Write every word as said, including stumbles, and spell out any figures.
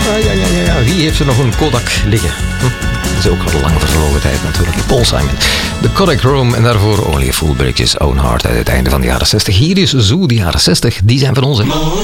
ja, ja, ja, ja. Wie heeft er nog een Kodak liggen? Hm? Dat is ook al lang vervlogen tijd natuurlijk. Paul Simon. De Kodak Room en daarvoor Only a Fool Breaks His Own Heart uit het einde van de jaren zestig. Hier is Zoo, de jaren zestig. Die zijn van ons. Hè?